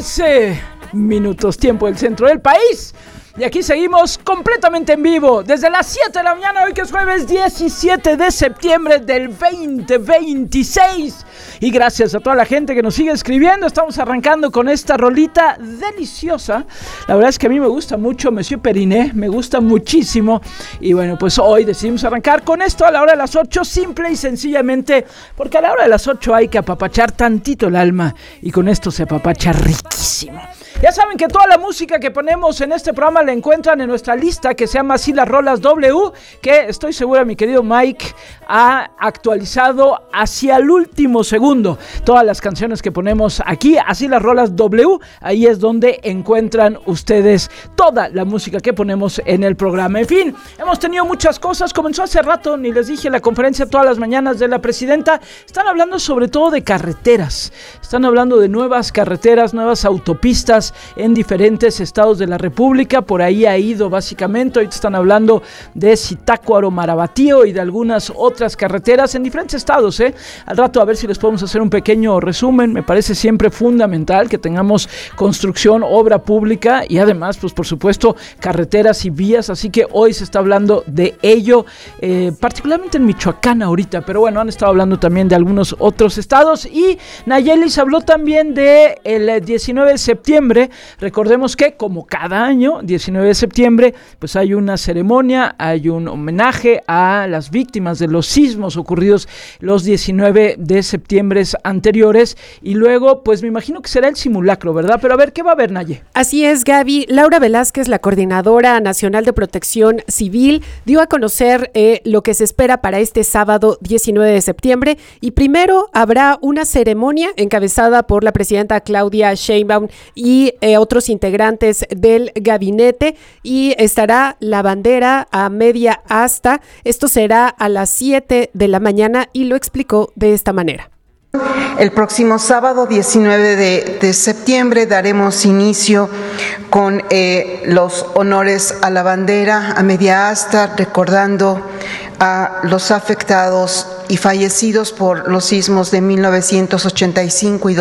12 minutos, tiempo del centro del país. Y aquí seguimos completamente en vivo desde las 7 de la mañana, hoy que es jueves 17 de septiembre del 2026. Y gracias a toda la gente que nos sigue escribiendo. Estamos arrancando con esta rolita deliciosa. La verdad es que a mí me gusta mucho Monsieur Periné, me gusta muchísimo. Y bueno, pues hoy decidimos arrancar con esto a la hora de las 8, simple y sencillamente porque a la hora de las 8 hay que apapachar tantito el alma. Y con esto se apapacha riquísimo. Ya saben que toda la música que ponemos en este programa la encuentran en nuestra lista que se llama Así las Rolas W, que estoy segura mi querido Mike ha actualizado hacia el último segundo. Todas las canciones que ponemos aquí, Así las Rolas W, ahí es donde encuentran ustedes toda la música que ponemos en el programa. En fin, hemos tenido muchas cosas. Comenzó hace rato, ni les dije, la conferencia todas las mañanas de la presidenta. Están hablando sobre todo de carreteras. Están hablando de nuevas carreteras, nuevas autopistas en diferentes estados de la República. Por ahí ha ido básicamente. Hoy están hablando de Zitácuaro, Marabatío y de algunas otras carreteras en diferentes estados. Al rato a ver si les podemos hacer un pequeño resumen. Me parece siempre fundamental que tengamos construcción, obra pública y además, pues por supuesto, carreteras y vías. Así que hoy se está hablando de ello, particularmente en Michoacán ahorita. Pero bueno, han estado hablando también de algunos otros estados. Y Nayeli se habló también de el 19 de septiembre. Recordemos que como cada año, 19 de septiembre, pues hay una ceremonia, hay un homenaje a las víctimas de los sismos ocurridos los 19 de septiembre anteriores, y luego pues me imagino que será el simulacro, ¿verdad? Pero a ver, ¿qué va a haber, Naye? Así es, Gaby. Laura Velázquez, la Coordinadora Nacional de Protección Civil, dio a conocer lo que se espera para este sábado 19 de septiembre, y primero habrá una ceremonia encabezada por la presidenta Claudia Sheinbaum y otros integrantes del gabinete, y estará la bandera a media asta. Esto será a las 7 de la mañana y lo explicó de esta manera. El próximo sábado 19 de septiembre daremos inicio con los honores a la bandera a media asta, recordando a los afectados y fallecidos por los sismos de 1985 y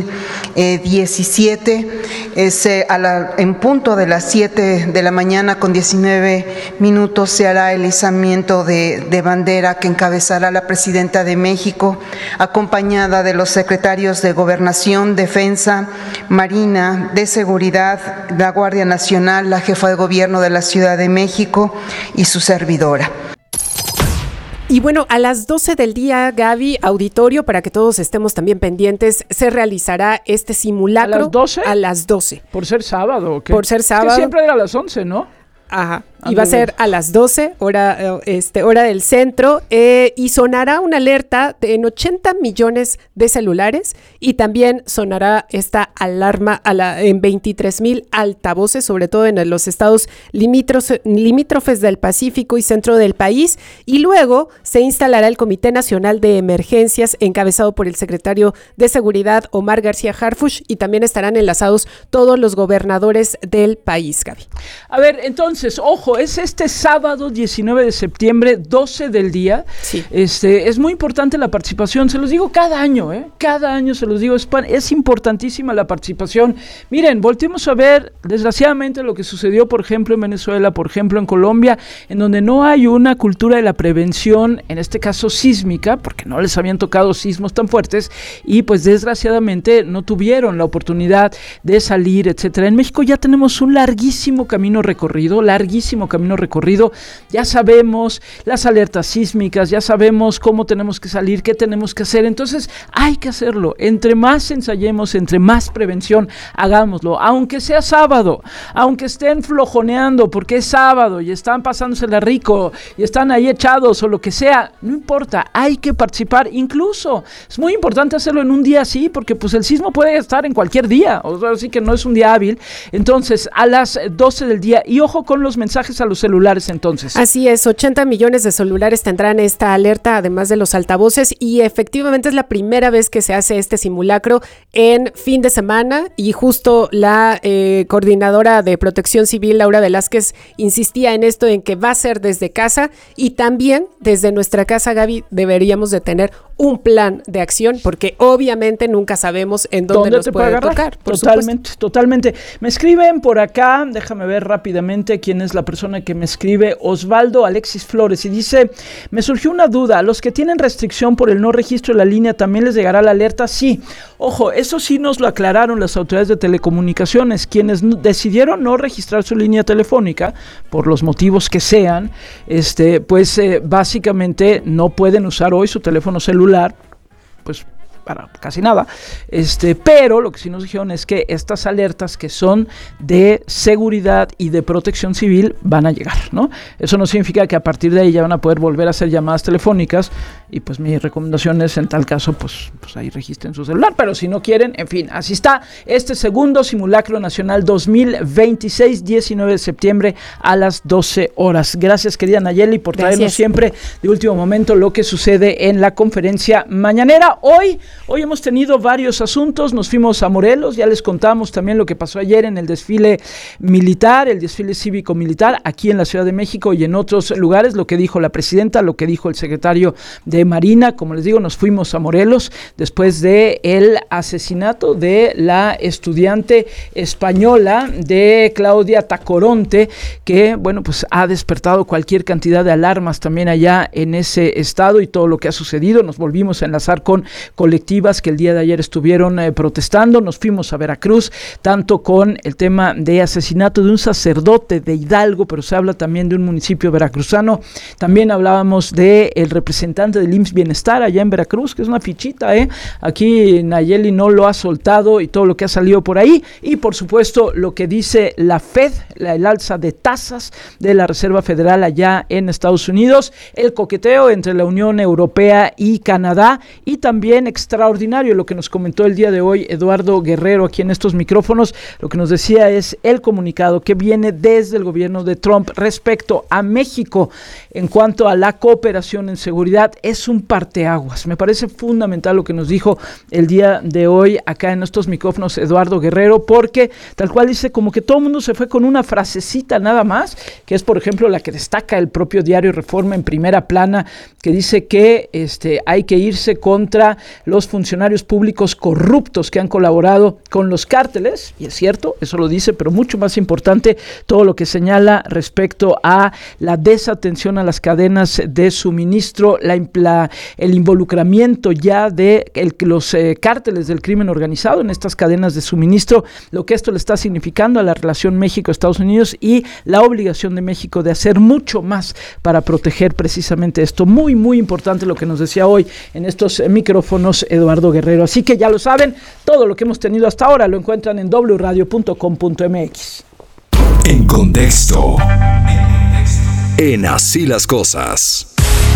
2017. En punto de las 7 de la mañana con 19 minutos se hará el izamiento de bandera que encabezará la presidenta de México, acompañada de los secretarios de Gobernación, Defensa, Marina, de Seguridad, la Guardia Nacional, la jefa de gobierno de la Ciudad de México y su servidora. Y bueno, a las 12 del día, Gaby, auditorio, para que todos estemos también pendientes, se realizará este simulacro. ¿A las 12? A las 12. ¿Por ser sábado o qué? Por ser sábado. Es que siempre era a las 11, ¿no? Ajá, y va a ser a las 12, hora del centro, y sonará una alerta en 80 millones de celulares, y también sonará esta alarma en 23,000 altavoces, sobre todo en los estados limítrofes del Pacífico y centro del país, y luego se instalará el Comité Nacional de Emergencias, encabezado por el secretario de Seguridad, Omar García Harfuch, y también estarán enlazados todos los gobernadores del país, Gaby. A ver, entonces, ojo, es este sábado 19 de septiembre, 12 del día. Sí. Es muy importante la participación, se los digo cada año, cada año se los digo, es importantísima la participación. Miren, volteemos a ver, desgraciadamente, lo que sucedió, por ejemplo, en Venezuela, por ejemplo, en Colombia, en donde no hay una cultura de la prevención, en este caso sísmica, porque no les habían tocado sismos tan fuertes, y pues desgraciadamente no tuvieron la oportunidad de salir, etcétera. En México ya tenemos un larguísimo camino recorrido, ya sabemos las alertas sísmicas, ya sabemos cómo tenemos que salir, qué tenemos que hacer, entonces hay que hacerlo, entre más ensayemos, entre más prevención hagámoslo, aunque sea sábado, aunque estén flojoneando porque es sábado y están pasándosela rico y están ahí echados o lo que sea, no importa, hay que participar, incluso es muy importante hacerlo en un día así, porque pues el sismo puede estar en cualquier día, o sea, así que no es un día hábil. Entonces a las 12 del día, y ojo con los mensajes a los celulares entonces. Así es, 80 millones de celulares tendrán esta alerta, además de los altavoces, y efectivamente es la primera vez que se hace este simulacro en fin de semana, y justo la coordinadora de Protección Civil, Laura Velázquez, insistía en esto, en que va a ser desde casa, y también desde nuestra casa, Gaby, deberíamos de tener un plan de acción, porque obviamente nunca sabemos en dónde nos puede tocar. Totalmente. Me escriben por acá, déjame ver rápidamente quién es la persona que me escribe, Osvaldo Alexis Flores, y dice, me surgió una duda, ¿a los que tienen restricción por el no registro de la línea también les llegará la alerta? Sí, ojo, eso sí nos lo aclararon las autoridades de telecomunicaciones, quienes decidieron no registrar su línea telefónica, por los motivos que sean, básicamente no pueden usar hoy su teléfono celular, pues para casi nada, pero lo que sí nos dijeron es que estas alertas que son de seguridad y de protección civil van a llegar, ¿no? Eso no significa que a partir de ahí ya van a poder volver a hacer llamadas telefónicas, y pues mi recomendación es, en tal caso, pues ahí registren su celular, pero si no quieren, en fin, así está este segundo simulacro nacional 2026, 19 de septiembre a las 12 horas. Gracias, querida Nayeli, por traernos siempre de último momento lo que sucede en la conferencia mañanera. Hoy hemos tenido varios asuntos, nos fuimos a Morelos, ya les contamos también lo que pasó ayer en el desfile militar, el desfile cívico-militar, aquí en la Ciudad de México y en otros lugares, lo que dijo la presidenta, lo que dijo el secretario de Marina. Como les digo, nos fuimos a Morelos después de el asesinato de la estudiante española de Claudia Tacoronte, que, bueno, pues ha despertado cualquier cantidad de alarmas también allá en ese estado y todo lo que ha sucedido. Nos volvimos a enlazar con colectivas que el día de ayer estuvieron protestando. Nos fuimos a Veracruz, tanto con el tema de asesinato de un sacerdote de Hidalgo, pero se habla también de un municipio veracruzano. También hablábamos de el representante del IMSS Bienestar allá en Veracruz, que es una fichita, aquí Nayeli no lo ha soltado, y todo lo que ha salido por ahí, y por supuesto lo que dice la Fed, el alza de tasas de la Reserva Federal allá en Estados Unidos, el coqueteo entre la Unión Europea y Canadá, y también extraordinario lo que nos comentó el día de hoy Eduardo Guerrero aquí en estos micrófonos. Lo que nos decía es el comunicado que viene desde el gobierno de Trump respecto a México en cuanto a la cooperación en seguridad. Es un parteaguas. Me parece fundamental lo que nos dijo el día de hoy acá en estos micrófonos Eduardo Guerrero, porque tal cual dice, como que todo el mundo se fue con una frasecita nada más, que es por ejemplo la que destaca el propio diario Reforma en primera plana, que dice que hay que irse contra los funcionarios públicos corruptos que han colaborado con los cárteles, y es cierto, eso lo dice, pero mucho más importante, todo lo que señala respecto a la desatención a las cadenas de suministro, el involucramiento ya de los cárteles del crimen organizado en estas cadenas de suministro, lo que esto le está significando a la relación México-Estados Unidos y la obligación de México de hacer mucho más para proteger precisamente esto. Muy, muy importante lo que nos decía hoy en estos micrófonos Eduardo Guerrero. Así que ya lo saben, todo lo que hemos tenido hasta ahora lo encuentran en wradio.com.mx. En contexto. En Así las Cosas.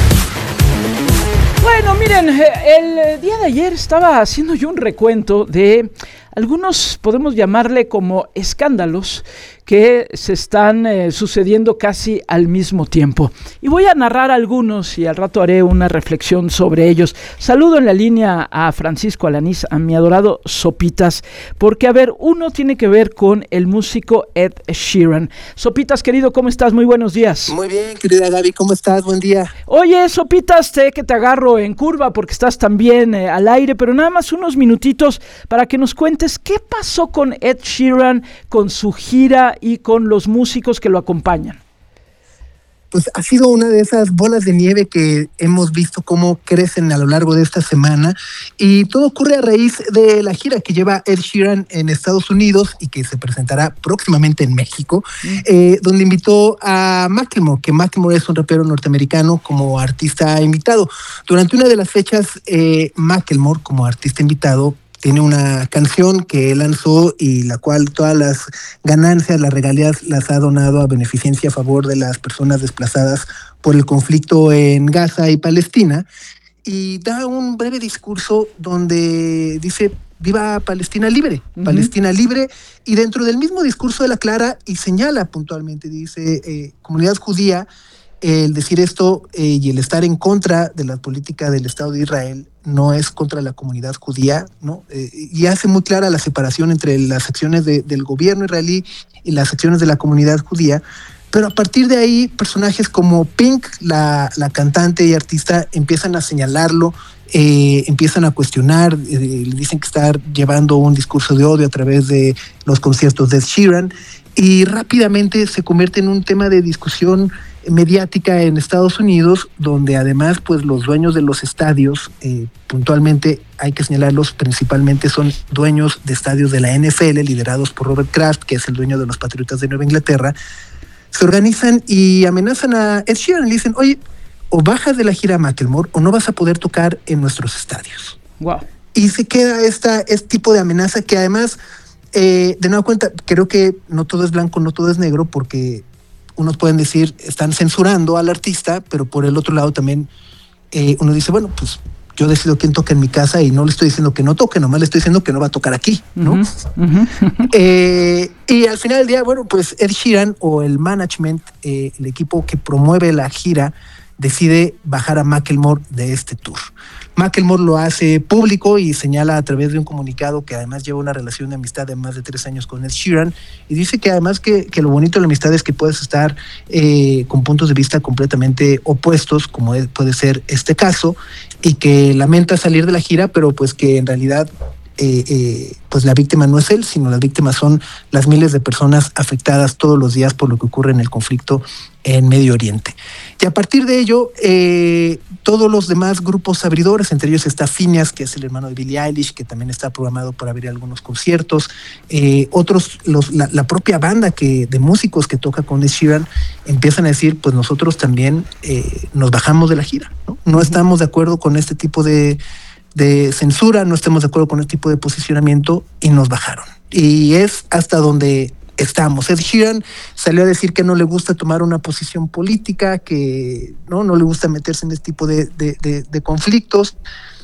Bueno, miren, el día de ayer estaba haciendo yo un recuento de algunos, podemos llamarle como escándalos, que se están sucediendo casi al mismo tiempo. Y voy a narrar algunos y al rato haré una reflexión sobre ellos. Saludo en la línea a Francisco Alanís, a mi adorado Sopitas, porque, a ver, uno tiene que ver con el músico Ed Sheeran. Sopitas, querido, ¿cómo estás? Muy buenos días. Muy bien, querida Gaby, ¿cómo estás? Buen día. Oye, Sopitas, que te agarro en curva porque estás también al aire, pero nada más unos minutitos para que nos cuentes qué pasó con Ed Sheeran, con su gira y con los músicos que lo acompañan. Pues ha sido una de esas bolas de nieve que hemos visto cómo crecen a lo largo de esta semana, y todo ocurre a raíz de la gira que lleva Ed Sheeran en Estados Unidos y que se presentará próximamente en México, donde invitó a Macklemore, que Macklemore es un rapero norteamericano, como artista invitado. Durante una de las fechas, Macklemore, como artista invitado, tiene una canción que él lanzó y la cual todas las ganancias, las regalías, las ha donado a beneficencia a favor de las personas desplazadas por el conflicto en Gaza y Palestina. Y da un breve discurso donde dice: viva Palestina libre, Palestina libre, y dentro del mismo discurso él aclara y señala puntualmente, dice, comunidad judía, el decir esto y el estar en contra de la política del Estado de Israel no es contra la comunidad judía, ¿no? Y hace muy clara la separación entre las acciones del gobierno israelí y las acciones de la comunidad judía, pero a partir de ahí personajes como Pink, la cantante y artista, empiezan a señalarlo, empiezan a cuestionar, le dicen que está llevando un discurso de odio a través de los conciertos de Ed Sheeran, y rápidamente se convierte en un tema de discusión mediática en Estados Unidos, donde además pues los dueños de los estadios, puntualmente hay que señalarlos, principalmente son dueños de estadios de la NFL liderados por Robert Kraft, que es el dueño de los Patriotas de Nueva Inglaterra, se organizan y amenazan a Ed Sheeran, le dicen, oye, o bajas de la gira a Macklemore o no vas a poder tocar en nuestros estadios. Wow. Y se queda este tipo de amenaza que además, de nueva cuenta, creo que no todo es blanco, no todo es negro, porque unos pueden decir, están censurando al artista, pero por el otro lado también uno dice, bueno, pues yo decido quién toca en mi casa y no le estoy diciendo que no toque, nomás le estoy diciendo que no va a tocar aquí, ¿no? Y al final del día, bueno, pues Ed Sheeran o el management, el equipo que promueve la gira, decide bajar a Macklemore de este tour. Macklemore lo hace público y señala a través de un comunicado que además lleva una relación de amistad de más de 3 años con Ed Sheeran, y dice que además que lo bonito de la amistad es que puedes estar con puntos de vista completamente opuestos, como puede ser este caso, y que lamenta salir de la gira, pero pues que en realidad pues la víctima no es él, sino las víctimas son las miles de personas afectadas todos los días por lo que ocurre en el conflicto en Medio Oriente. Y a partir de ello, todos los demás grupos abridores, entre ellos está Phineas, que es el hermano de Billie Eilish, que también está programado para abrir algunos conciertos, otros, la propia banda de músicos que toca con Ed Sheeran, empiezan a decir, pues nosotros también nos bajamos de la gira, ¿no? No estamos de acuerdo con este tipo de censura, no estamos de acuerdo con este tipo de posicionamiento, y nos bajaron. Y es hasta donde estamos. Ed Sheeran salió a decir que no le gusta tomar una posición política, que no le gusta meterse en este tipo de conflictos,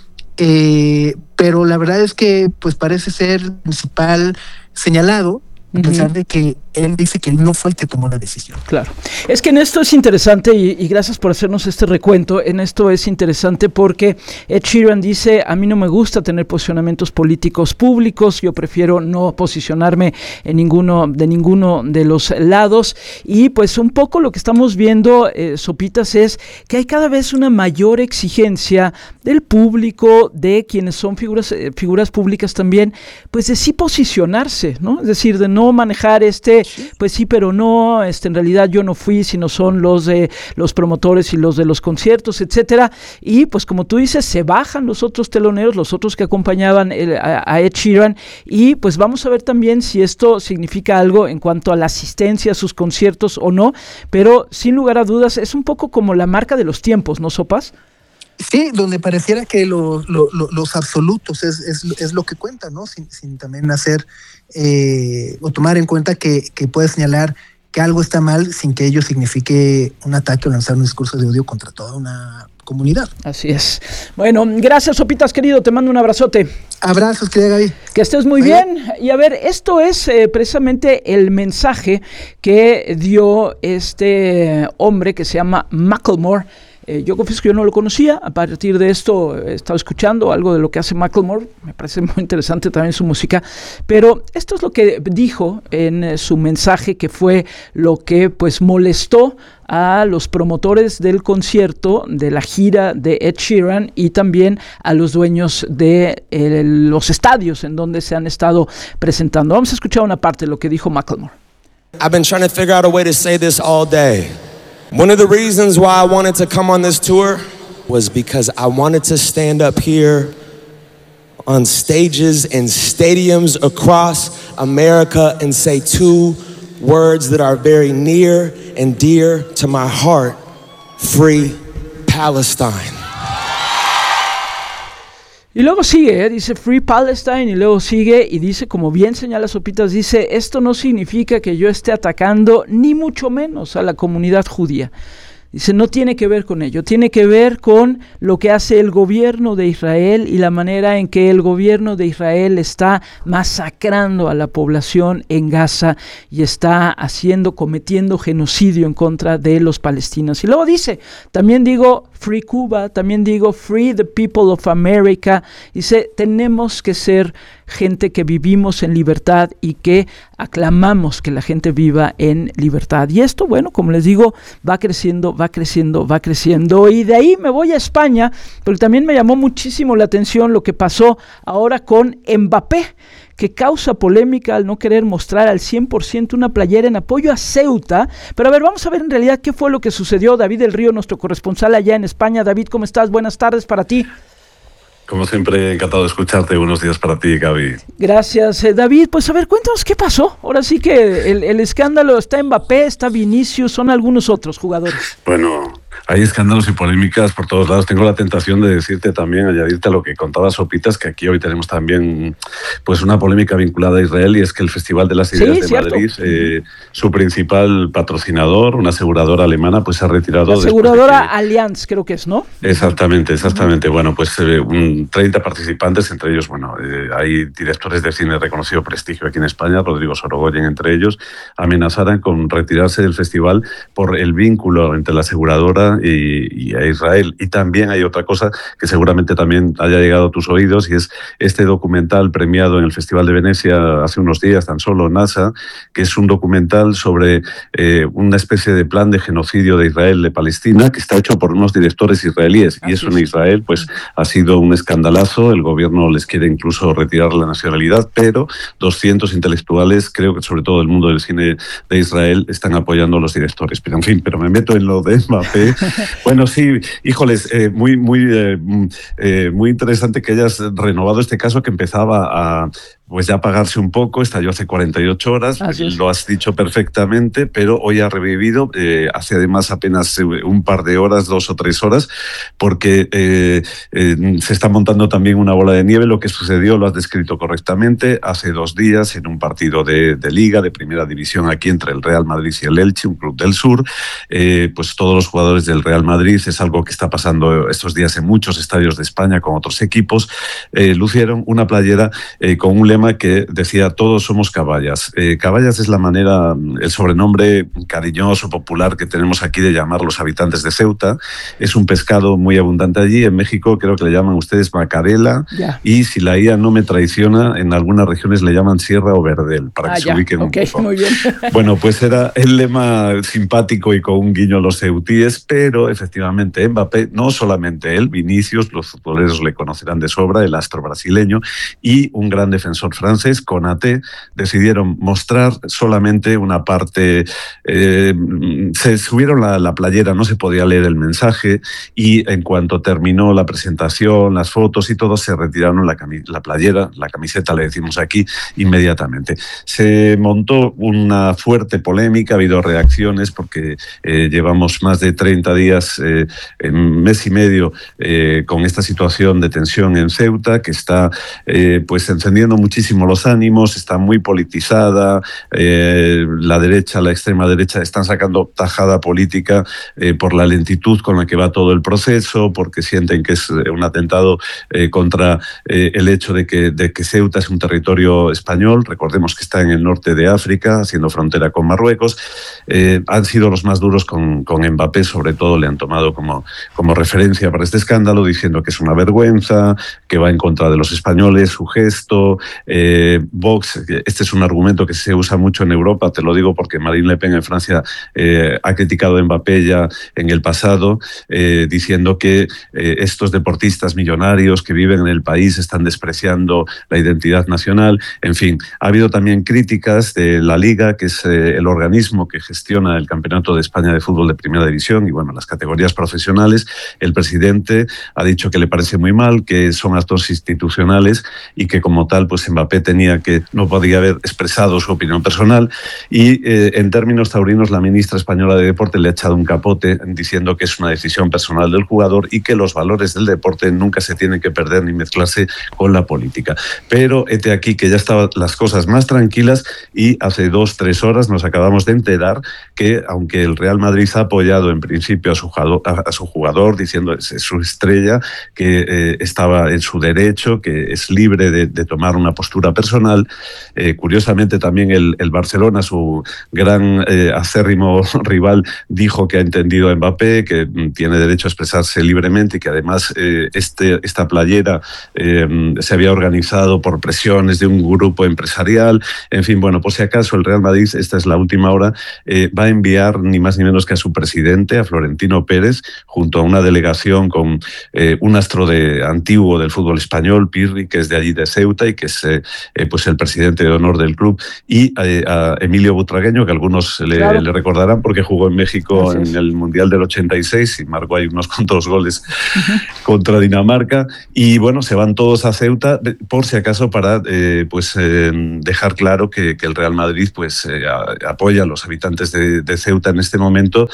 pero la verdad es que pues parece ser el principal señalado, a pesar de que él dice que él no fue el que tomó la decisión. Claro. Es que en esto es interesante, y gracias por hacernos este recuento. En esto es interesante porque Ed Sheeran dice, a mí no me gusta tener posicionamientos políticos públicos, yo prefiero no posicionarme en ninguno de los lados. Y pues un poco lo que estamos viendo, Sopitas, es que hay cada vez una mayor exigencia del público, de quienes son figuras públicas también, pues de sí posicionarse, ¿no? Es decir, de no manejar pues sí, pero no, en realidad yo no fui, sino son los promotores y los de los conciertos, etcétera. Y pues como tú dices, se bajan los otros teloneros, los otros que acompañaban a Ed Sheeran, y pues vamos a ver también si esto significa algo en cuanto a la asistencia a sus conciertos o no, pero sin lugar a dudas es un poco como la marca de los tiempos, ¿no, Sopas? Sí, donde pareciera que los absolutos es lo que cuenta, ¿no? Sin también hacer o tomar en cuenta que puede señalar que algo está mal sin que ello signifique un ataque o lanzar un discurso de odio contra toda una comunidad. Así es. Bueno, gracias, Sopitas, querido, te mando un abrazote. Abrazos, querida Gaby. Que estés muy bien. Y a ver, esto es precisamente el mensaje que dio este hombre que se llama Macklemore. Yo confieso que yo no lo conocía. A partir de esto he estado escuchando algo de lo que hace Macklemore. Me parece muy interesante también su música. Pero esto es lo que dijo en su mensaje, que fue lo que pues molestó a los promotores del concierto, de la gira de Ed Sheeran, y también a los dueños de los estadios en donde se han estado presentando. Vamos a escuchar una parte de lo que dijo Macklemore. I've been trying to figure out a way to say this all day. One of the reasons why I wanted to come on this tour was because I wanted to stand up here on stages and stadiums across America and say 2 words that are very near and dear to my heart: Free Palestine. Y luego sigue, dice Free Palestine, y luego sigue y dice, como bien señala Sopitas, dice, esto no significa que yo esté atacando ni mucho menos a la comunidad judía. Dice, no tiene que ver con ello, tiene que ver con lo que hace el gobierno de Israel y la manera en que el gobierno de Israel está masacrando a la población en Gaza y está cometiendo genocidio en contra de los palestinos. Y luego dice, también digo Free Cuba, también digo Free the People of America. Dice, tenemos que ser gente que vivimos en libertad y que aclamamos que la gente viva en libertad. Y esto, bueno, como les digo, va creciendo, va creciendo, va creciendo. Y de ahí me voy a España, porque también me llamó muchísimo la atención lo que pasó ahora con Mbappé, que causa polémica al no querer mostrar al 100% una playera en apoyo a Ceuta. Pero a ver, vamos a ver en realidad qué fue lo que sucedió. David del Río, nuestro corresponsal allá en España. David, ¿cómo estás? Buenas tardes para ti. Como siempre, encantado de escucharte. Buenos días para ti, Gaby. Gracias, David. Pues a ver, cuéntanos qué pasó. Ahora sí que el escándalo está Mbappé, está Vinicius, son algunos otros jugadores. Bueno, hay escándalos y polémicas por todos lados. Tengo la tentación de decirte también, añadirte a lo que contaba Sopitas, que aquí hoy tenemos también pues una polémica vinculada a Israel, y es que el Festival de las Ideas de Madrid, su principal patrocinador, una aseguradora alemana, pues se ha retirado. La aseguradora Allianz, creo que es, ¿no? Exactamente. Bueno, pues 30 participantes, entre ellos, bueno, hay directores de cine de reconocido prestigio aquí en España, Rodrigo Sorogoyen entre ellos, amenazaron con retirarse del festival por el vínculo entre la aseguradora y a Israel. Y también hay otra cosa que seguramente también haya llegado a tus oídos, y es este documental premiado en el Festival de Venecia hace unos días, tan solo, NASA, que es un documental sobre una especie de plan de genocidio de Israel de Palestina, que está hecho por unos directores israelíes. Y eso en Israel pues ha sido un escandalazo. El gobierno les quiere incluso retirar la nacionalidad, pero 200 intelectuales, creo que sobre todo el mundo del cine de Israel, están apoyando a los directores. Pero en fin, me meto en lo de Mbappé. Bueno, sí, híjoles, muy interesante que hayas renovado este caso, que empezaba a pues ya apagarse un poco. Estalló hace 48 horas, lo has dicho perfectamente, pero hoy ha revivido, hace además apenas un par de horas, 2 o 3 horas, porque se está montando también una bola de nieve. Lo que sucedió lo has descrito correctamente hace 2 días en un partido de Liga, de Primera División, aquí entre el Real Madrid y el Elche, un club del sur. Pues todos los jugadores del Real Madrid, es algo que está pasando estos días en muchos estadios de España con otros equipos, lucieron una playera con un lema que decía: todos somos caballas. Caballas es la manera, el sobrenombre cariñoso, popular que tenemos aquí de llamar los habitantes de Ceuta. Es un pescado muy abundante allí. En México creo que le llaman ustedes macarela, y si la IA no me traiciona, en algunas regiones le llaman sierra o verdel, para que se ubiquen un poco. Muy bien. Bueno, pues era el lema simpático y con un guiño a los ceutíes, pero efectivamente Mbappé, no solamente él, Vinicius, los futboleros le conocerán de sobra, el astro brasileño, y un gran defensor francés, Konaté, decidieron mostrar solamente una parte. Se subieron la playera, no se podía leer el mensaje, y en cuanto terminó la presentación, las fotos y todo, se retiraron la playera, la camiseta le decimos aquí, inmediatamente. Se montó una fuerte polémica, ha habido reacciones porque llevamos más de 30 días, en mes y medio, con esta situación de tensión en Ceuta, que está pues encendiendo muchísimo los ánimos, está muy politizada. La derecha, la extrema derecha, están sacando tajada política por la lentitud con la que va todo el proceso, porque sienten que es un atentado contra el hecho de que Ceuta es un territorio español. Recordemos que está en el norte de África, haciendo frontera con Marruecos. Han sido los más duros con Mbappé, sobre todo le han tomado como referencia para este escándalo, diciendo que es una vergüenza, que va en contra de los españoles, su gesto. Vox, este es un argumento que se usa mucho en Europa, te lo digo porque Marine Le Pen en Francia ha criticado a Mbappé ya en el pasado, diciendo que estos deportistas millonarios que viven en el país están despreciando la identidad nacional. En fin, ha habido también críticas de la Liga, que es el organismo que gestiona el Campeonato de España de Fútbol de Primera División y bueno, las categorías profesionales. El presidente ha dicho que le parece muy mal, que son actos institucionales y que como tal pues Mbappé no podía haber expresado su opinión personal, y en términos taurinos la ministra española de Deporte le ha echado un capote diciendo que es una decisión personal del jugador y que los valores del deporte nunca se tienen que perder ni mezclarse con la política. Pero hete aquí que ya estaban las cosas más tranquilas, y hace 2-3 horas nos acabamos de enterar que aunque el Real Madrid ha apoyado en principio a su jugador diciendo es su estrella, que estaba en su derecho, que es libre de tomar una postura postura personal. Curiosamente también el Barcelona, su gran acérrimo rival, dijo que ha entendido a Mbappé, que tiene derecho a expresarse libremente y que además esta playera se había organizado por presiones de un grupo empresarial. En fin, bueno, por si acaso el Real Madrid, esta es la última hora, va a enviar ni más ni menos que a su presidente, a Florentino Pérez, junto a una delegación con un astro antiguo del fútbol español, Pirri, que es de allí de Ceuta y que es pues el presidente de honor del club, y a Emilio Butragueño, que algunos le recordarán porque jugó en México en el Mundial del 86 y marcó ahí unos cuantos goles contra Dinamarca. Y bueno, se van todos a Ceuta por si acaso para dejar claro que el Real Madrid pues apoya a los habitantes de Ceuta en este momento,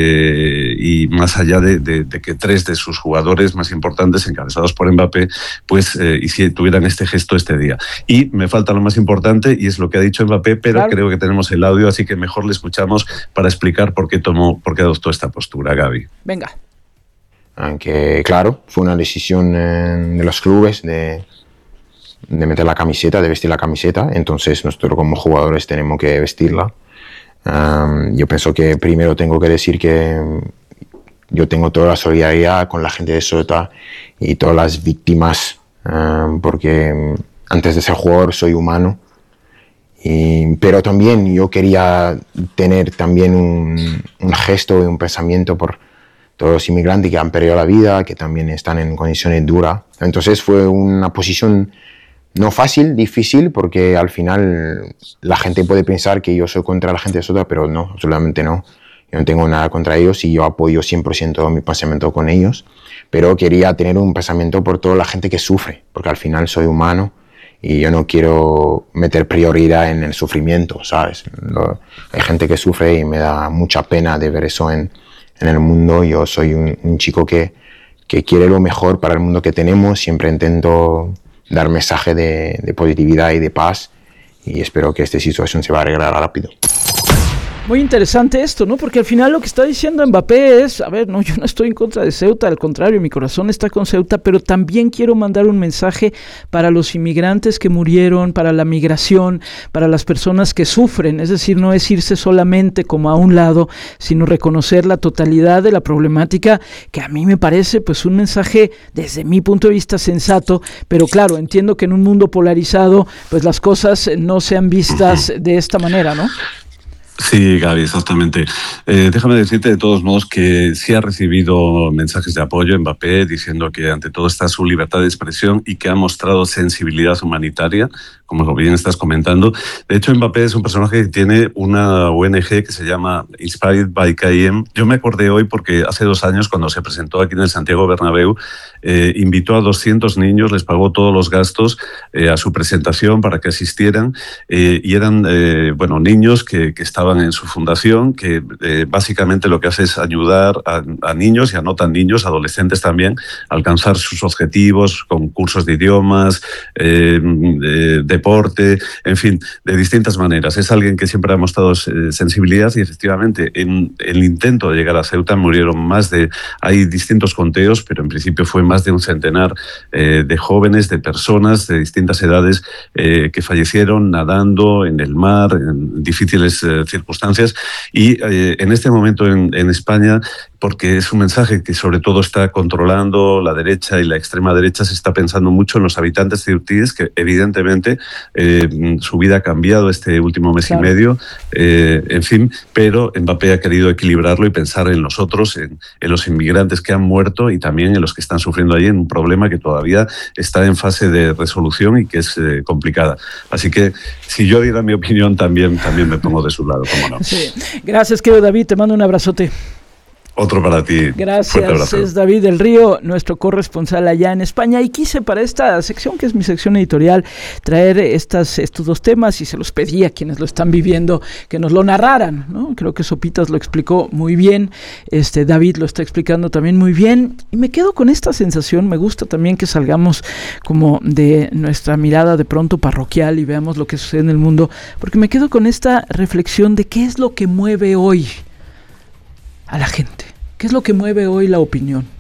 y más allá de que 3 de sus jugadores más importantes, encabezados por Mbappé, pues tuvieran este gesto este día. Y me falta lo más importante, y es lo que ha dicho Mbappé, pero creo que tenemos el audio, así que mejor le escuchamos para explicar por qué adoptó esta postura, Gaby. Venga. Aunque, claro, fue una decisión de los clubes de meter la camiseta, de vestir la camiseta, entonces nosotros como jugadores tenemos que vestirla. Yo pienso que primero tengo que decir que yo tengo toda la solidaridad con la gente de Ceuta y todas las víctimas, porque antes de ser jugador soy humano, pero también yo quería tener también un gesto y un pensamiento por todos los inmigrantes que han perdido la vida, que también están en condiciones duras. Entonces fue una posición no fácil, difícil, porque al final la gente puede pensar que yo soy contra la gente de Ceuta, pero no, absolutamente no. Yo no tengo nada contra ellos y yo apoyo 100% mi pensamiento con ellos, pero quería tener un pensamiento por toda la gente que sufre, porque al final soy humano y yo no quiero meter prioridad en el sufrimiento, ¿sabes? Hay gente que sufre y me da mucha pena de ver eso en el mundo. Yo soy un chico que quiere lo mejor para el mundo que tenemos, siempre intento dar mensaje de positividad y de paz, y espero que esta situación se va a arreglar rápido. Muy interesante esto, ¿no? Porque al final lo que está diciendo Mbappé es, yo no estoy en contra de Ceuta, al contrario, mi corazón está con Ceuta, pero también quiero mandar un mensaje para los inmigrantes que murieron, para la migración, para las personas que sufren, es decir, no es irse solamente como a un lado, sino reconocer la totalidad de la problemática, que a mí me parece pues un mensaje desde mi punto de vista sensato, pero claro, entiendo que en un mundo polarizado pues las cosas no sean vistas de esta manera, ¿no? Sí, Gaby, exactamente. Déjame decirte de todos modos que sí ha recibido mensajes de apoyo Mbappé diciendo que ante todo está su libertad de expresión y que ha mostrado sensibilidad humanitaria, como bien estás comentando. De hecho, Mbappé es un personaje que tiene una ONG que se llama Inspired by KM. Yo me acordé hoy porque hace 2 años, cuando se presentó aquí en el Santiago Bernabéu, invitó a 200 niños, les pagó todos los gastos a su presentación para que asistieran, y eran niños que estaban en su fundación, que básicamente lo que hace es ayudar a niños y a no tan niños, adolescentes también, a alcanzar sus objetivos con cursos de idiomas, deporte, en fin, de distintas maneras. Es alguien que siempre ha mostrado sensibilidad, y efectivamente en el intento de llegar a Ceuta hay distintos conteos, pero en principio fue más de un centenar de jóvenes, de personas de distintas edades que fallecieron nadando en el mar, en difíciles circunstancias. Y en este momento en España, porque es un mensaje que sobre todo está controlando la derecha y la extrema derecha, se está pensando mucho en los habitantes ceutinos, que evidentemente su vida ha cambiado este último mes y medio, en fin, pero Mbappé ha querido equilibrarlo y pensar en los otros, en los inmigrantes que han muerto y también en los que están sufriendo allí, en un problema que todavía está en fase de resolución y que es complicada. Así que si yo diera mi opinión, también me pongo de su lado, cómo no. Sí. Gracias, querido David, te mando un abrazote. Otro para ti. Gracias, es David del Río, nuestro corresponsal allá en España, y quise para esta sección, que es mi sección editorial, traer estos 2 temas, y se los pedí a quienes lo están viviendo que nos lo narraran, ¿no? Creo que Sopitas lo explicó muy bien, David lo está explicando también muy bien, y me quedo con esta sensación. Me gusta también que salgamos como de nuestra mirada de pronto parroquial y veamos lo que sucede en el mundo, porque me quedo con esta reflexión de qué es lo que mueve hoy a la gente, qué es lo que mueve hoy la opinión,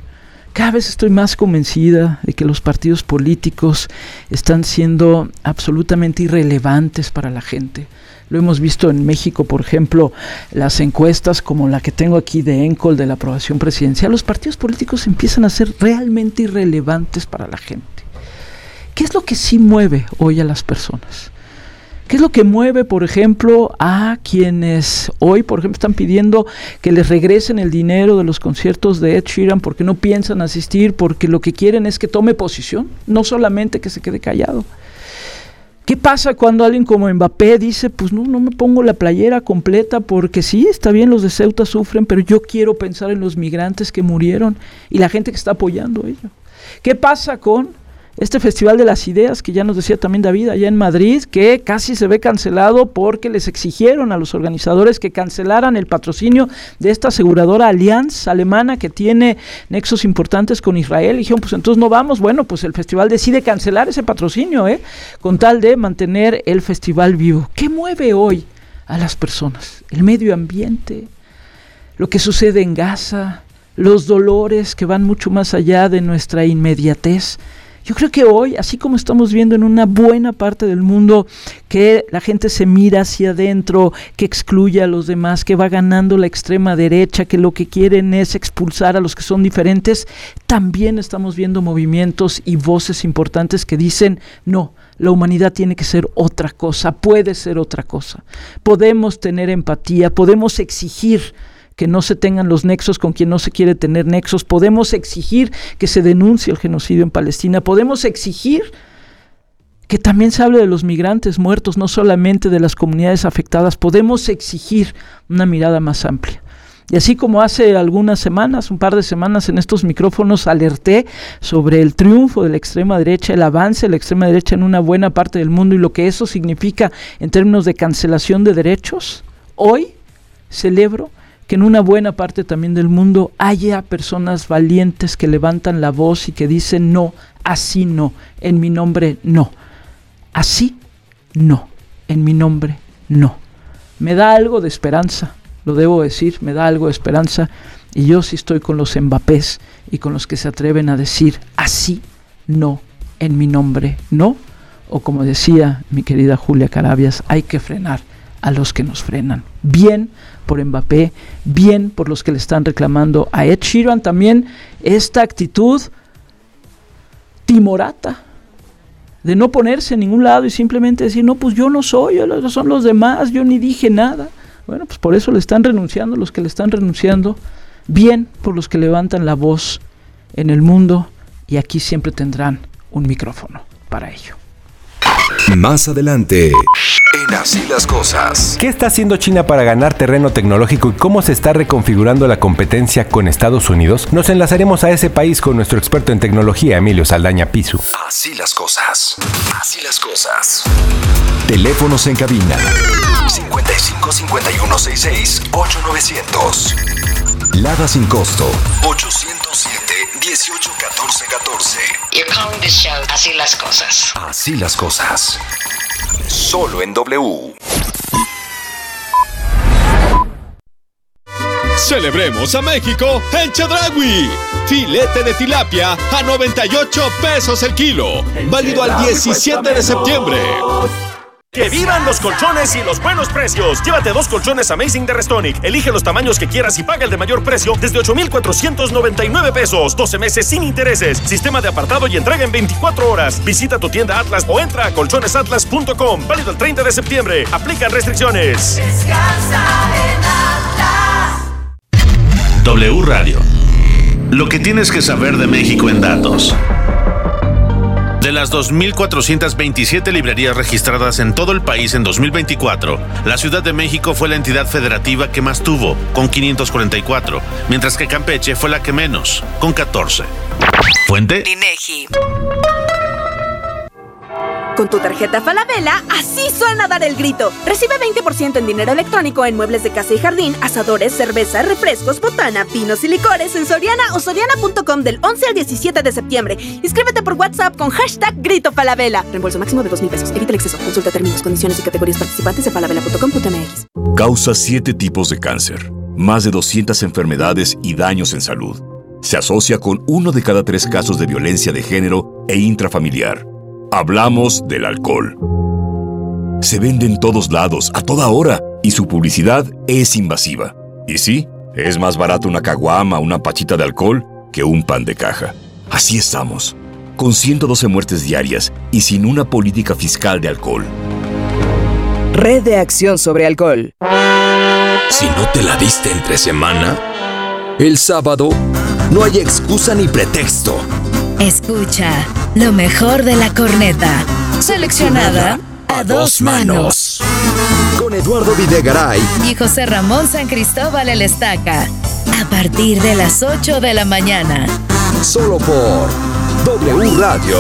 Cada vez estoy más convencida de que los partidos políticos están siendo absolutamente irrelevantes para la gente. Lo hemos visto en México, por ejemplo, las encuestas como la que tengo aquí de ENCOL de la aprobación presidencial. Los partidos políticos empiezan a ser realmente irrelevantes para la gente. ¿Qué es lo que sí mueve hoy a las personas? ¿Qué es lo que mueve, por ejemplo, a quienes hoy, por ejemplo, están pidiendo que les regresen el dinero de los conciertos de Ed Sheeran porque no piensan asistir, porque lo que quieren es que tome posición, no solamente que se quede callado? ¿Qué pasa cuando alguien como Mbappé dice, pues no me pongo la playera completa porque sí, está bien, los de Ceuta sufren, pero yo quiero pensar en los migrantes que murieron y la gente que está apoyando ello? ¿Qué pasa con este Festival de las Ideas, que ya nos decía también David, allá en Madrid, que casi se ve cancelado porque les exigieron a los organizadores que cancelaran el patrocinio de esta aseguradora Allianz alemana que tiene nexos importantes con Israel? Y dijeron, pues entonces no vamos. Bueno, pues el festival decide cancelar ese patrocinio, con tal de mantener el festival vivo. ¿Qué mueve hoy a las personas? El medio ambiente, lo que sucede en Gaza, los dolores que van mucho más allá de nuestra inmediatez. Yo creo que hoy, así como estamos viendo en una buena parte del mundo que la gente se mira hacia adentro, que excluye a los demás, que va ganando la extrema derecha, que lo que quieren es expulsar a los que son diferentes, también estamos viendo movimientos y voces importantes que dicen, no, la humanidad tiene que ser otra cosa, puede ser otra cosa. Podemos tener empatía, podemos exigir que no se tengan los nexos con quien no se quiere tener nexos, podemos exigir que se denuncie el genocidio en Palestina, podemos exigir que también se hable de los migrantes muertos, no solamente de las comunidades afectadas, podemos exigir una mirada más amplia. Y así como hace algunas semanas, un par de semanas en estos micrófonos alerté sobre el triunfo de la extrema derecha, el avance de la extrema derecha en una buena parte del mundo y lo que eso significa en términos de cancelación de derechos, hoy celebro que en una buena parte también del mundo haya personas valientes que levantan la voz y que dicen no, así no, en mi nombre no, así no, en mi nombre no. Me da algo de esperanza, lo debo decir, me da algo de esperanza, y yo sí estoy con los Mbappés y con los que se atreven a decir así no, en mi nombre no, o como decía mi querida Julia Carabias, hay que frenar a los que nos frenan. Bien por Mbappé, bien por los que le están reclamando a Ed Sheeran, también esta actitud timorata de no ponerse en ningún lado y simplemente decir, no, pues yo no soy, son los demás, yo ni dije nada. Bueno, pues por eso le están renunciando los que le están renunciando. Bien por los que levantan la voz en el mundo, y aquí siempre tendrán un micrófono para ello. Más adelante, en Así las Cosas. ¿Qué está haciendo China para ganar terreno tecnológico y cómo se está reconfigurando la competencia con Estados Unidos? Nos enlazaremos a ese país con nuestro experto en tecnología, Emilio Saldaña Pisu. Así las cosas. Así las cosas. Teléfonos en cabina. 55 51 66 8900. Lada sin costo. 807-18 14 14. You're calling this show Así las Cosas. Así las cosas. Solo en W. Celebremos a México en Chedraui. Filete de tilapia a 98 pesos el kilo. Válido al 17 de septiembre. ¡Que vivan los colchones y los buenos precios! Llévate 2 colchones Amazing de Restonic. Elige los tamaños que quieras y paga el de mayor precio desde 8,499 pesos. 12 meses sin intereses. Sistema de apartado y entrega en 24 horas. Visita tu tienda Atlas o entra a colchonesatlas.com. Válido el 30 de septiembre. Aplican restricciones. Descansa en Atlas. W Radio. Lo que tienes que saber de México en datos. De las 2,427 librerías registradas en todo el país en 2024, la Ciudad de México fue la entidad federativa que más tuvo, con 544, mientras que Campeche fue la que menos, con 14. ¿Fuente? INEGI. Con tu tarjeta Falabella, así suena dar el grito. Recibe 20% en dinero electrónico en muebles de casa y jardín, asadores, cerveza, refrescos, botana, vinos y licores en Soriana o soriana.com del 11 al 17 de septiembre. Inscríbete por WhatsApp con #GritoFalabella. Reembolso máximo de 2,000 pesos. Evita el exceso. Consulta términos, condiciones y categorías participantes en falabella.com.mx. Causa 7 tipos de cáncer, más de 200 enfermedades y daños en salud. se asocia con 1 de cada 3 casos de violencia de género e intrafamiliar. Hablamos del alcohol. Se vende en todos lados, a toda hora, y su publicidad es invasiva. Y sí, es más barato una caguama, una pachita de alcohol, que un pan de caja. Así estamos, con 112 muertes diarias y sin una política fiscal de alcohol. Red de Acción sobre Alcohol. Si no te la diste entre semana, el sábado no hay excusa ni pretexto. Escucha lo mejor de la corneta, seleccionada a 2 manos. Con Eduardo Videgaray Y José Ramón San Cristóbal el Estaca. A partir de las 8 de la mañana. Solo por W Radio.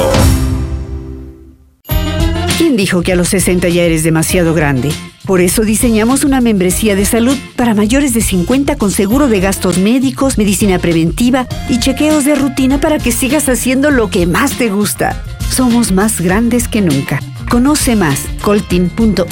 ¿Quién dijo que a los 60 ya eres demasiado grande? Por eso diseñamos una membresía de salud para mayores de 50 con seguro de gastos médicos, medicina preventiva y chequeos de rutina para que sigas haciendo lo que más te gusta. Somos más grandes que nunca. Conoce más, coltin.mx.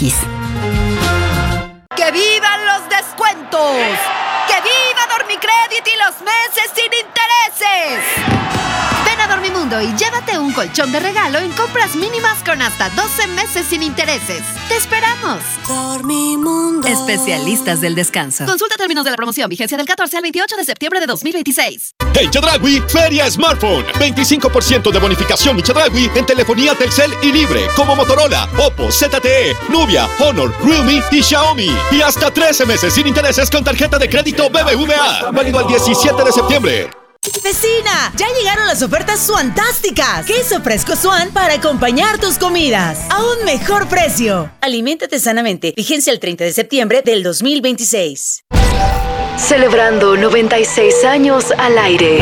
¡Que vivan los descuentos! ¡Que viva Dormicredit y los meses sin intereses! Ven a Dormimundo y llévate un colchón de regalo en compras mínimas con hasta 12 meses sin intereses. ¡Te esperamos! Dormimundo. Especialistas del descanso. Consulta términos de la promoción. Vigencia del 14 al 28 de septiembre de 2026. En Chedraui, Feria Smartphone. 25% de bonificación en Chedraui en telefonía Telcel y Libre, como Motorola, Oppo, ZTE, Nubia, Honor, Realme y Xiaomi. Y hasta 13 meses sin intereses con tarjeta de crédito BBVA. Válido al 17 de septiembre. ¡Vecina! ¡Ya llegaron las ofertas Suantásticas! Queso fresco Suan para acompañar tus comidas. ¡A un mejor precio! Aliméntate sanamente. Vigencia el 30 de septiembre del 2026. Celebrando 96 años al aire.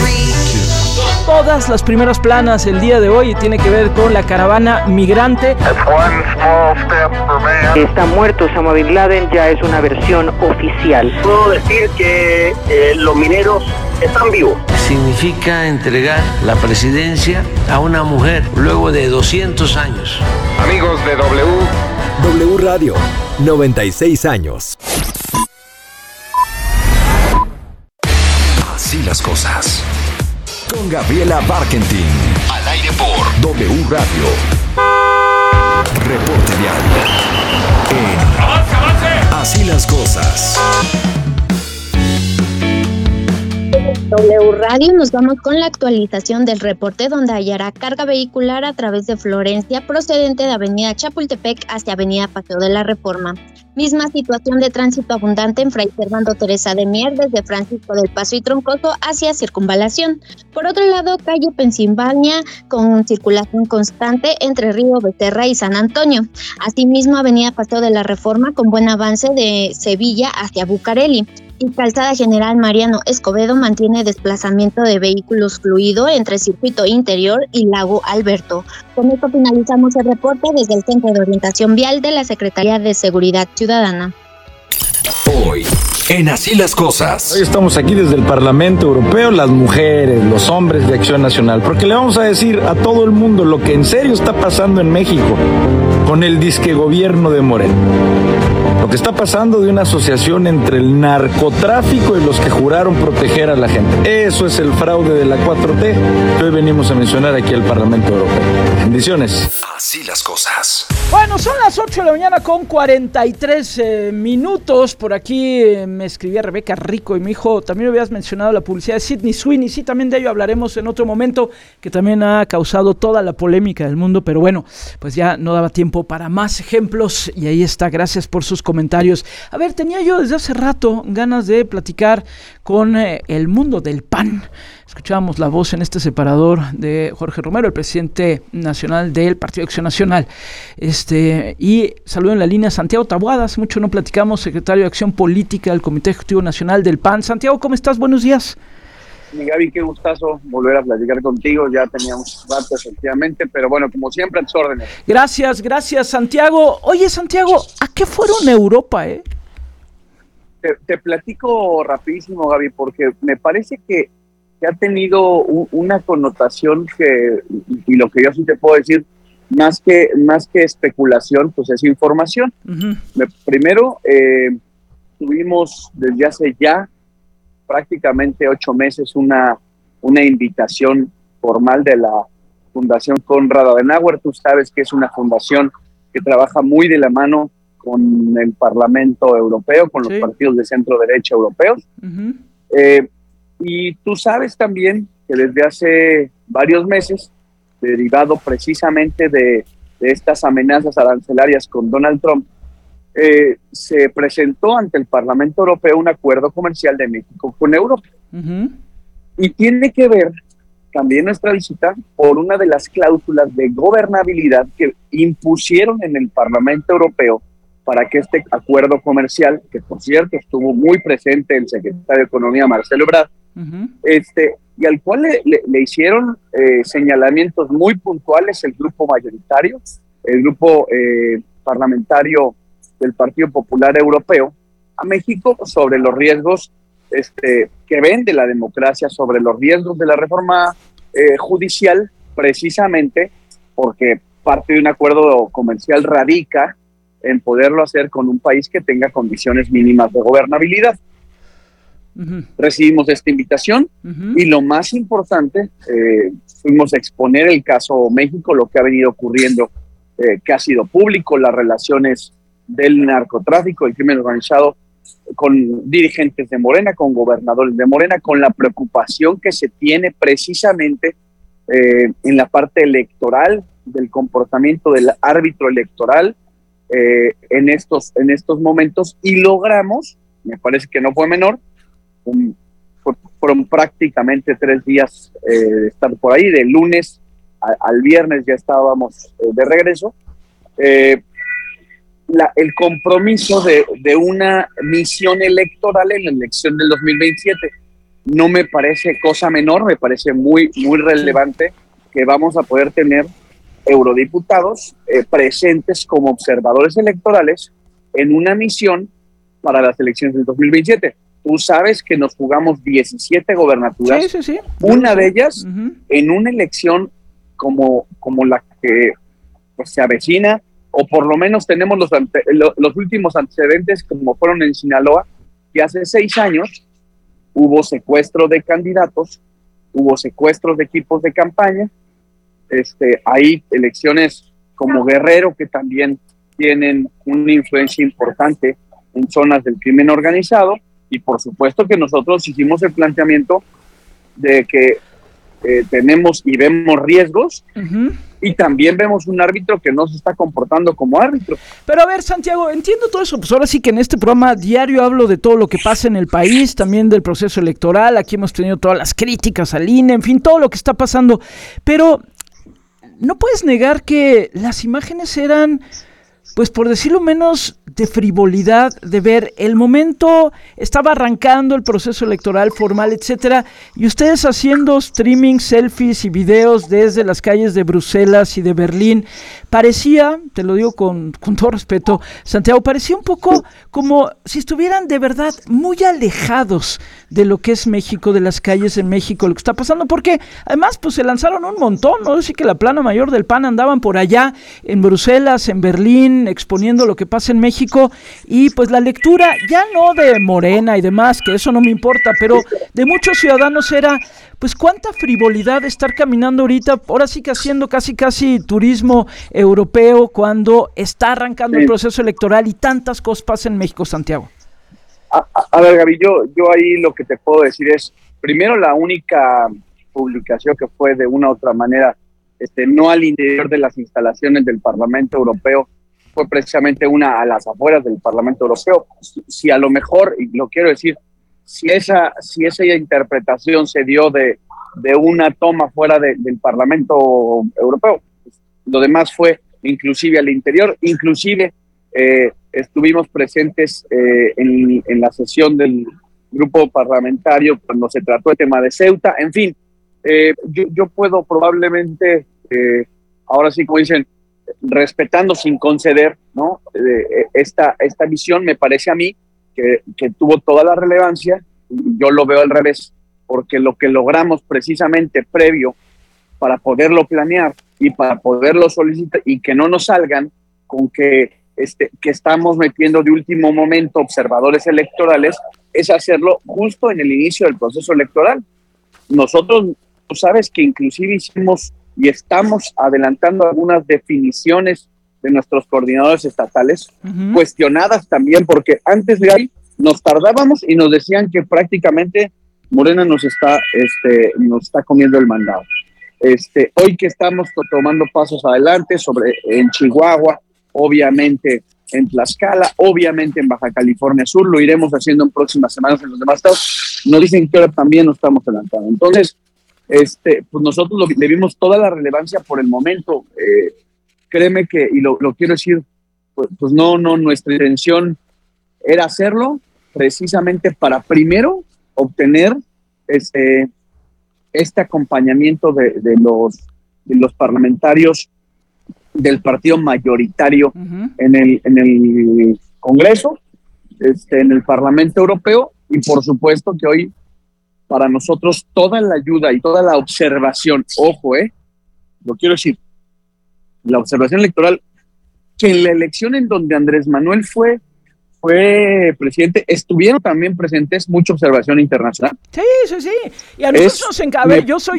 Todas las primeras planas el día de hoy tiene que ver con la caravana migrante. Está muerto Osama Bin Laden, ya es una versión oficial. Puedo decir que los mineros están vivos. Significa entregar la presidencia a una mujer luego de 200 años. Amigos de W Radio, 96 años. Así las cosas. Con Gabriela Barkentin. Al aire por W Radio. Reporte vial. En Así las cosas. W Radio nos vamos con la actualización del reporte, donde hallará carga vehicular a través de Florencia procedente de Avenida Chapultepec hacia Avenida Paseo de la Reforma. Misma situación de tránsito abundante en Fray Servando Teresa de Mier desde Francisco del Paso y Troncoso hacia Circunvalación. Por otro lado, calle Pensilvania con circulación constante entre Río Becerra y San Antonio. Asimismo, Avenida Paseo de la Reforma con buen avance de Sevilla hacia Bucareli. Y Calzada General Mariano Escobedo mantiene desplazamiento de vehículos fluido entre Circuito Interior y Lago Alberto. Con esto finalizamos el reporte desde el Centro de Orientación Vial de la Secretaría de Seguridad Ciudadana. Hoy, en Así las cosas. Hoy estamos aquí desde el Parlamento Europeo, las mujeres, los hombres de Acción Nacional, porque le vamos a decir a todo el mundo lo que en serio está pasando en México con el disque gobierno de Morena. Lo que está pasando de una asociación entre el narcotráfico y los que juraron proteger a la gente. Eso es el fraude de la 4T que hoy venimos a mencionar aquí al Parlamento Europeo. Bendiciones. Así las cosas. Bueno, son las 8 de la mañana con 43 minutos. Por aquí me escribía Rebeca Rico y me dijo, también habías mencionado la publicidad de Sydney Sweeney. Sí, también de ello hablaremos en otro momento, que también ha causado toda la polémica del mundo. Pero bueno, pues ya no daba tiempo para más ejemplos y ahí está. Gracias por sus comentarios. A ver, tenía yo desde hace rato ganas de platicar con el mundo del PAN. Escuchábamos la voz en este separador de Jorge Romero, el presidente nacional del Partido de Acción Nacional. Y saludo en la línea a Santiago Taboada, hace mucho no platicamos, secretario de Acción Política del Comité Ejecutivo Nacional del PAN. Santiago, ¿cómo estás? Buenos días. Mi Gaby, qué gustazo volver a platicar contigo, ya teníamos rato efectivamente, pero bueno, como siempre a tus órdenes. Gracias Santiago. Oye Santiago, ¿a qué fueron Europa, Te platico rapidísimo, Gaby, porque me parece que ha tenido una connotación y lo que yo sí te puedo decir, más que especulación, pues es información. Uh-huh. Primero, tuvimos desde hace ya prácticamente 8 meses una invitación formal de la Fundación Konrad Adenauer. Tú sabes que es una fundación que trabaja muy de la mano con el Parlamento Europeo, con los partidos de centro derecha europeos. Y tú sabes también que desde hace varios meses, derivado precisamente de estas amenazas arancelarias con Donald Trump, se presentó ante el Parlamento Europeo un acuerdo comercial de México con Europa. Y tiene que ver también nuestra visita por una de las cláusulas de gobernabilidad que impusieron en el Parlamento Europeo para que este acuerdo comercial, que por cierto estuvo muy presente el secretario de Economía, Marcelo Ebrard, y al cual le hicieron señalamientos muy puntuales el grupo mayoritario, el grupo parlamentario del Partido Popular Europeo, a México sobre los riesgos que ven de la democracia, sobre los riesgos de la reforma judicial, precisamente porque parte de un acuerdo comercial radica en poderlo hacer con un país que tenga condiciones mínimas de gobernabilidad. Recibimos esta invitación y lo más importante, fuimos a exponer el caso México, lo que ha venido ocurriendo, que ha sido público, las relaciones del narcotráfico, el crimen organizado, con dirigentes de Morena, con gobernadores de Morena, con la preocupación que se tiene precisamente en la parte electoral, del comportamiento del árbitro electoral en estos momentos, y logramos, me parece que no fue menor, fueron prácticamente 3 días de estar por ahí, de lunes al viernes ya estábamos de regreso, el compromiso de una misión electoral en la elección del 2027. No me parece cosa menor, me parece muy, muy relevante que vamos a poder tener eurodiputados presentes como observadores electorales en una misión para las elecciones del 2027. Tú sabes que nos jugamos 17 gobernaturas, una de ellas en una elección como la que pues, se avecina, o por lo menos tenemos los últimos antecedentes, como fueron en Sinaloa, que hace 6 años hubo secuestro de candidatos, hubo secuestros de equipos de campaña, hay elecciones como Guerrero que también tienen una influencia importante en zonas del crimen organizado, y por supuesto que nosotros hicimos el planteamiento de que tenemos y vemos riesgos, y también vemos un árbitro que no se está comportando como árbitro. Pero a ver, Santiago, entiendo todo eso, pues ahora sí que en este programa diario hablo de todo lo que pasa en el país, también del proceso electoral, aquí hemos tenido todas las críticas al INE, en fin, todo lo que está pasando, pero no puedes negar que las imágenes eran, pues por decirlo menos, de frivolidad, de ver el momento, estaba arrancando el proceso electoral formal, etcétera, y ustedes haciendo streaming, selfies y videos desde las calles de Bruselas y de Berlín. Parecía, te lo digo con todo respeto, Santiago, parecía un poco como si estuvieran de verdad muy alejados de lo que es México, de las calles de México, lo que está pasando, porque además pues se lanzaron un montón, ¿no? Así que la plana mayor del PAN andaban por allá en Bruselas, en Berlín, exponiendo lo que pasa en México, y pues la lectura, ya no de Morena y demás, que eso no me importa, pero de muchos ciudadanos era, pues cuánta frivolidad estar caminando ahorita, ahora sí que haciendo casi turismo europeo cuando está arrancando el proceso electoral y tantas cosas pasan en México, Santiago. A ver, Gaby, yo ahí lo que te puedo decir es, primero, la única publicación que fue de una u otra manera, no al interior de las instalaciones del Parlamento Europeo, fue precisamente una a las afueras del Parlamento Europeo. Si a lo mejor, y lo quiero decir, si esa interpretación se dio de una toma fuera del Parlamento Europeo, lo demás fue inclusive al interior, inclusive estuvimos presentes en la sesión del grupo parlamentario cuando se trató el tema de Ceuta, en fin, yo puedo probablemente, ahora sí como dicen, respetando sin conceder, ¿no? Esta visión me parece a mí que tuvo toda la relevancia, y yo lo veo al revés, porque lo que logramos precisamente previo para poderlo planear y para poderlo solicitar y que no nos salgan con que que estamos metiendo de último momento observadores electorales, es hacerlo justo en el inicio del proceso electoral. Nosotros, tú sabes que inclusive hicimos y estamos adelantando algunas definiciones de nuestros coordinadores estatales, cuestionadas también, porque antes de ahí nos tardábamos y nos decían que prácticamente Morena nos está comiendo el mandado. Hoy que estamos tomando pasos adelante en Chihuahua, obviamente en Tlaxcala, obviamente en Baja California Sur, lo iremos haciendo en próximas semanas en los demás estados, nos dicen que ahora también nos estamos adelantando. Entonces, pues nosotros le vimos toda la relevancia por el momento. Créeme que, y lo quiero decir, pues no, nuestra intención era hacerlo precisamente para primero obtener este acompañamiento de los parlamentarios del partido mayoritario en el Congreso, en el Parlamento Europeo, y por supuesto que hoy para nosotros toda la ayuda y toda la observación, ojo, lo quiero decir, la observación electoral, que en la elección en donde Andrés Manuel fue presidente, estuvieron también presentes mucha observación internacional. Sí. Y a nosotros nos encanta. Yo soy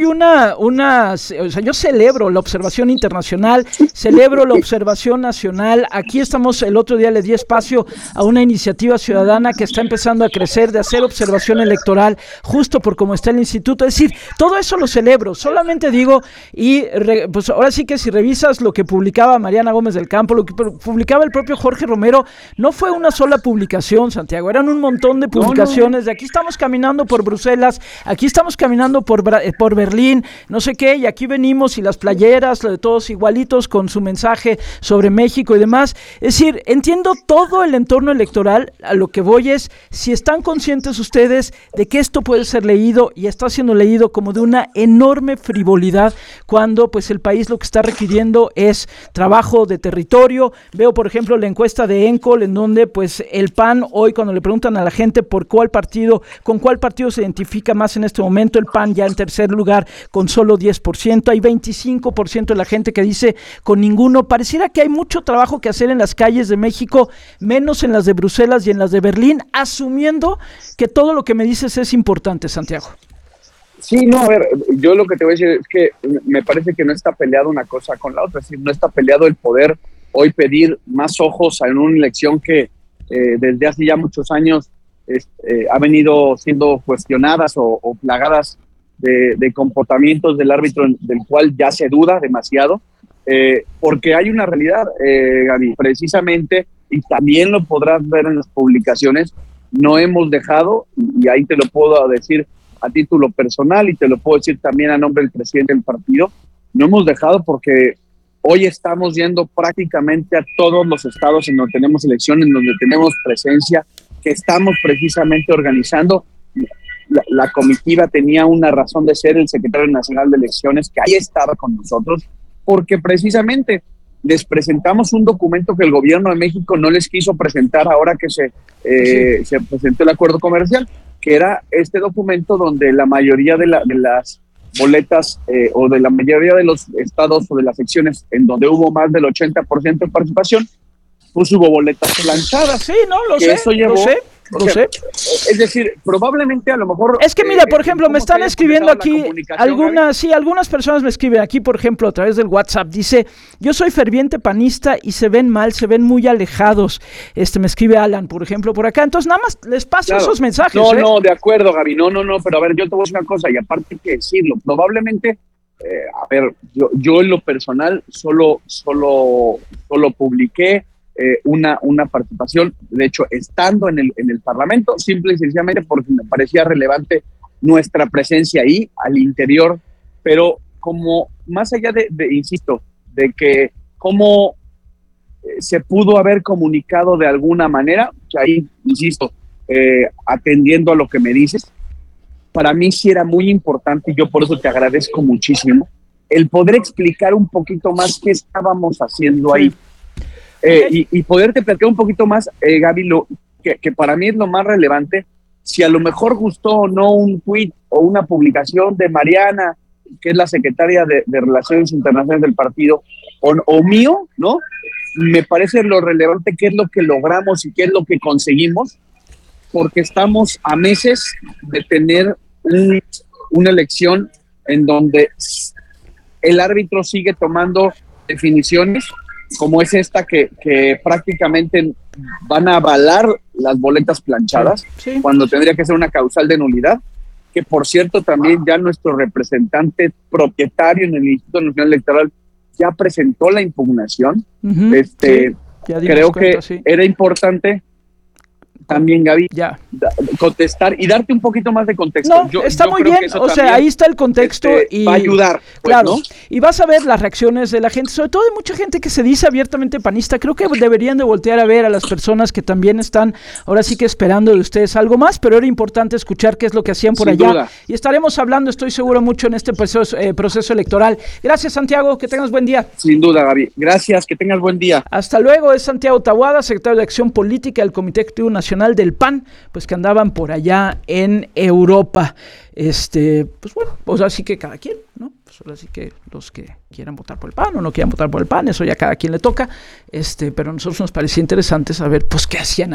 yo celebro la observación internacional, celebro la observación nacional. Aquí estamos, el otro día le di espacio a una iniciativa ciudadana que está empezando a crecer, de hacer observación electoral, justo por cómo está el instituto. Es decir, todo eso lo celebro. Solamente digo, pues ahora sí que si revisas lo que publicaba Mariana Gómez del Campo, lo que publicaba el propio Jorge Romero, no fue una sola publicación, Santiago, eran un montón de publicaciones. De aquí estamos caminando por Bruselas, aquí estamos caminando por Berlín, no sé qué, y aquí venimos y las playeras, de todos igualitos con su mensaje sobre México y demás. Es decir, entiendo todo el entorno electoral. A lo que voy es, si están conscientes ustedes de que esto puede ser leído y está siendo leído como de una enorme frivolidad, cuando pues el país lo que está requiriendo es trabajo de territorio. Veo, por ejemplo, la encuesta de Encol, en donde pues el PAN, hoy cuando le preguntan a la gente con cuál partido se identifica más en este momento, el PAN ya en tercer lugar con solo 10%, hay 25% de la gente que dice con ninguno. Pareciera que hay mucho trabajo que hacer en las calles de México, menos en las de Bruselas y en las de Berlín, asumiendo que todo lo que me dices es importante, Santiago. Sí, no, a ver, yo lo que te voy a decir es que me parece que no está peleado una cosa con la otra, es decir, no está peleado el poder hoy pedir más ojos en una elección que desde hace ya muchos años ha venido siendo cuestionadas o plagadas de comportamientos del árbitro, del cual ya se duda demasiado, porque hay una realidad, Gaby, precisamente, y también lo podrás ver en las publicaciones, no hemos dejado, y ahí te lo puedo decir a título personal y te lo puedo decir también a nombre del presidente del partido, no hemos dejado porque hoy estamos yendo prácticamente a todos los estados en donde tenemos elecciones, en donde tenemos presencia, que estamos precisamente organizando. La comitiva tenía una razón de ser, el secretario nacional de elecciones, que ahí estaba con nosotros, porque precisamente les presentamos un documento que el gobierno de México no les quiso presentar ahora que se presentó el acuerdo comercial, que era este documento donde la mayoría de las boletas o de la mayoría de los estados o de las secciones en donde hubo más del 80% de participación, pues hubo boletas planchadas. Sí, no, lo sé, lo sé. Es decir, probablemente a lo mejor... Es que mira, por ejemplo, me están escribiendo aquí algunas personas me escriben aquí, por ejemplo, a través del WhatsApp, dice, yo soy ferviente panista y se ven mal, se ven muy alejados. Me escribe Alan, por ejemplo, por acá. Entonces nada más les paso esos mensajes. No, de acuerdo, Gaby, no, pero a ver, yo te voy a decir una cosa, y aparte hay que decirlo, probablemente, a ver, yo en lo personal solo publiqué una participación, de hecho, estando en el Parlamento, simple y sencillamente porque me parecía relevante nuestra presencia ahí, al interior, pero como más allá insisto, de que cómo se pudo haber comunicado de alguna manera, que ahí, insisto, atendiendo a lo que me dices, para mí sí era muy importante, y yo por eso te agradezco muchísimo, el poder explicar un poquito más qué estábamos haciendo ahí. Y poderte platicar un poquito más, Gaby, que para mí es lo más relevante, si a lo mejor gustó o no un tweet o una publicación de Mariana, que es la secretaria de Relaciones Internacionales del partido, o mío, ¿no? me parece lo relevante qué es lo que logramos y qué es lo que conseguimos, porque estamos a meses de tener una elección en donde el árbitro sigue tomando definiciones como es esta que prácticamente van a avalar las boletas planchadas, sí, cuando tendría que ser una causal de nulidad, que por cierto también ya nuestro representante propietario en el Instituto Nacional Electoral ya presentó la impugnación. Sí, creo cuenta, que sí. era importante también, Gaby, ya contestar y darte un poquito más de contexto. No, está muy bien, o sea, ahí está el contexto y va a ayudar, pues, claro, ¿no? Y vas a ver las reacciones de la gente, sobre todo de mucha gente que se dice abiertamente panista. Creo que deberían de voltear a ver a las personas que también están ahora sí que esperando de ustedes algo más, pero era importante escuchar qué es lo que hacían por Sin allá. duda. Y estaremos hablando, estoy seguro, mucho en este proceso electoral. Gracias, Santiago, que tengas buen día. Sin duda, Gaby. Gracias, que tengas buen día. Hasta luego, es Santiago Taboada, secretario de Acción Política del Comité Ejecutivo Nacional del PAN, pues que andaban por allá en Europa. Pues bueno, pues así que cada quien, ¿no? Pues ahora sí que los que quieran votar por el PAN o no quieran votar por el PAN, eso ya cada quien le toca. Pero a nosotros nos parecía interesante saber, pues, qué hacían